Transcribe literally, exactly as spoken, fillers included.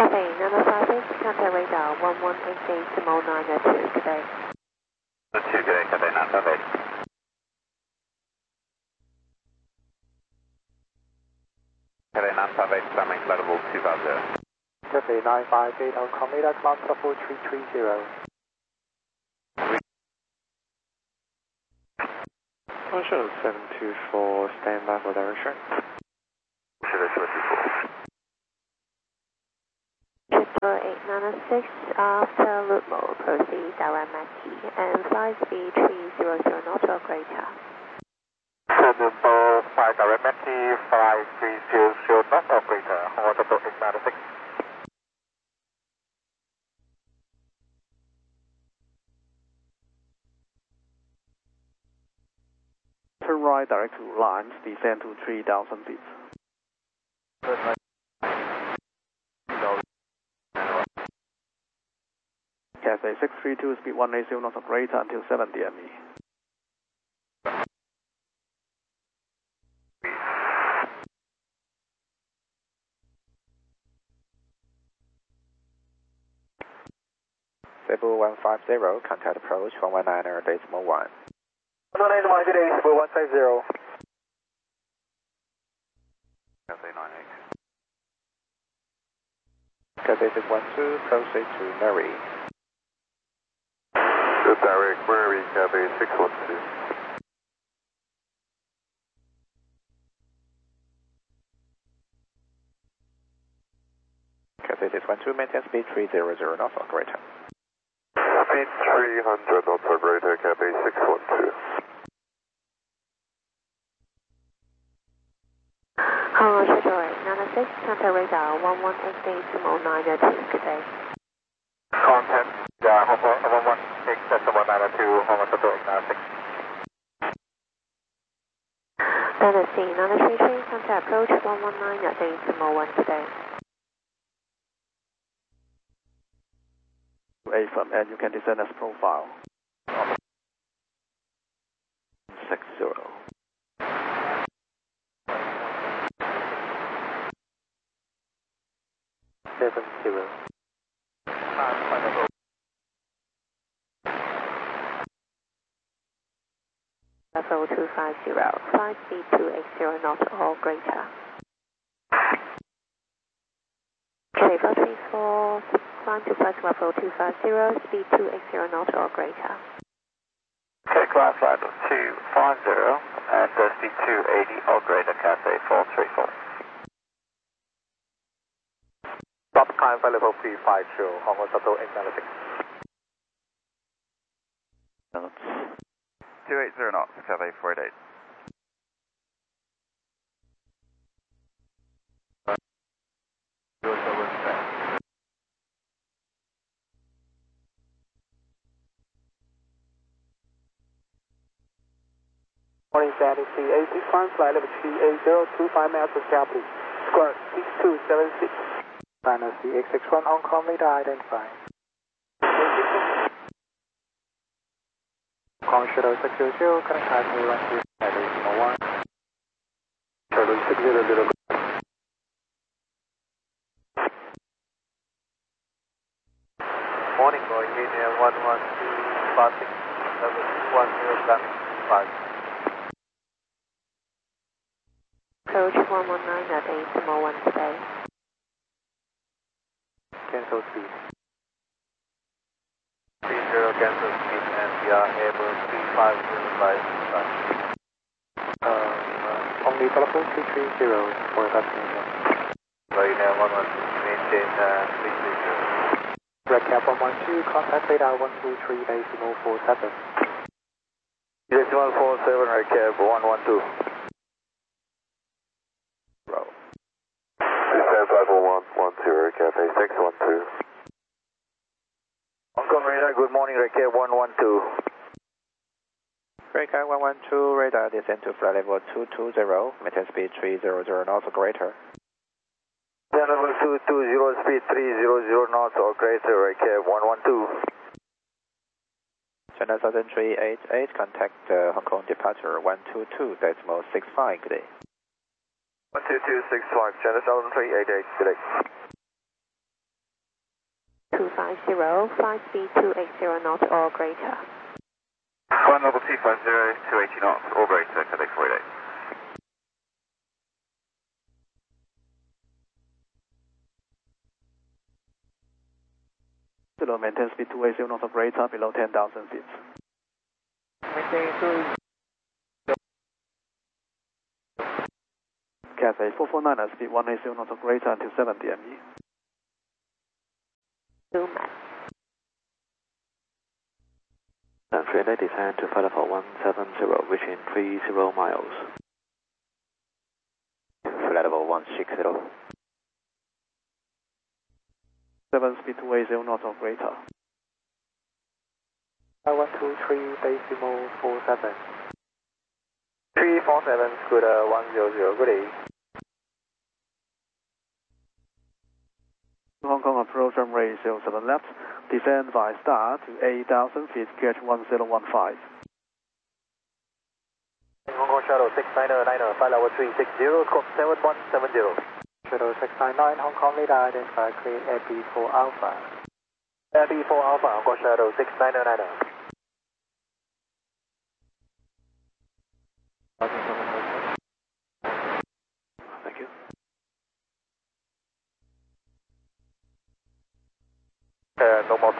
Cathay nine five eight, contact radar one one eight eight decimal nine two, good day. two, good day, Cathay nine five eight. Cathay nine five eight, climbing flight level two five zero. Cathay nine five eight, on Cometa, climb level three three zero. Control seven two four, stand by for direction. seven two four. Triple eight nine six, after loop mode, proceed direct Mackie and flight speed three hundred knots or greater. Seven four five direct Mackie, flight three hundred knots or greater, hold up eight nine six. Turn right direct to lines, descend to three thousand feet. Turn right. Cathay six three two, speed one eighty knots or greater until seven D M E. Cebu one five zero, contact approach one one nine decimal one. one one nine one, good day, Cebu one five zero. Cathay nine eight. Cathay six one two, proceed to Mary. Good direct Mary, Cathay six one two. Cathay six one two, maintain speed three hundred knots or greater. Speed three hundred knots or greater, Cathay six one two. Hello, Triple eight nine six, contact radar one one eight eight decimal nine two, good day. Contact, yeah, one one eight decimal nine two, Hong Kong eight nine six. Dynasty nine three three, contact approach one one nine eight decimal one, good day. A from and you can descend as profile. Six zero. Seven zero. Level two five zero, flight speed two eighty knots or greater. Cathay four three four, climb to flight level two five zero, speed two eighty knots or greater. Okay, climb flight two five zero and uh, speed two eighty or greater, Cathay four three four. Stop climb flight level three five zero, Hong Kong Shuttle eight nine six. two eighty knots, Cathay four eight eight. Morning, Sandy, C A six one, flight level three eight zero, two five miles to Southwest. Square six two seven six. Dynasty X six one, on call radar identified. Con Shuttle six zero zero, connect highway one zero decimal one. Shuttle six zero zero. Morning, going in here one one two five six level one zero landing five. Approach one one nine eight decimal one, good day. Cancel speed. three zero cancel speed and we are able three five zero five. Um, uh, only telephone three three zero for destination. Right now one one two, maintain uh, three three zero. Red cap one one two, contact radar one two three decimal four seven. Decimal four seven, red cap one one two. Row. Descend level one one zero, Cathay six one two. Hong Kong radar, good morning, red cap one one two. Red cap one one two, radar descend to flight level two two zero, maintain speed three hundred knots or greater. Level two two zero, speed three hundred knots or greater, red cap one one two. China Southern three eight eight, contact uh, Hong Kong departure one two two decimal six five, good day. one two two six five, China Southern three eight eight, good day. five zero, flight speed two eighty knots or greater. One level two five zero, two eighty knots or greater, Quebec four eight eight. Below maintain speed two eighty knots of radar below ten thousand feet. Cathay four four nine at speed one eighty knots of radar until seven D M E. two Max. And three eight descend to flight level one seven zero, reaching three zero miles. Flight level one six zero. seven speed two eighty knots of radar. one two three decimal four seven. three four seven, Scooter one hundred, good day. Hong Kong approach runway zero seven left, descend by star to eight thousand feet, catch one zero one five. Hong Kong Shuttle six nine nine, flight level three six zero, squawk seven one seven zero. Shuttle six nine nine, Hong Kong radar identify clear Air B four Alpha. Air B four Alpha, Hong Kong Shuttle six nine nine. Thank you. Uh, no more